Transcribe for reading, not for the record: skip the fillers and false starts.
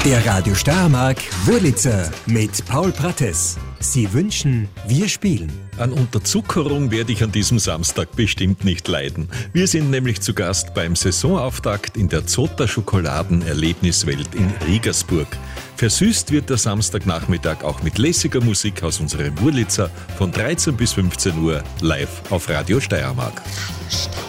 Der Radio Steiermark Wurlitzer mit Paul Prattes. Sie wünschen, wir spielen. An Unterzuckerung werde ich an diesem Samstag bestimmt nicht leiden. Wir sind nämlich zu Gast beim Saisonauftakt in der Zotter Schokoladen-Erlebniswelt in Rigersburg. Versüßt wird der Samstagnachmittag auch mit lässiger Musik aus unserem Wurlitzer von 13 bis 15 Uhr live auf Radio Steiermark.